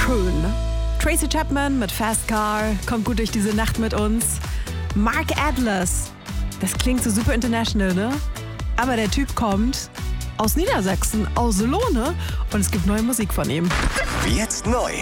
Croon. Tracy Chapman mit Fast Car kommt gut durch diese Nacht mit uns. Mark Atlas. Das klingt so super international, ne? Aber der Typ kommt aus Niedersachsen, aus Lohne, und es gibt neue Musik von ihm. Jetzt neu.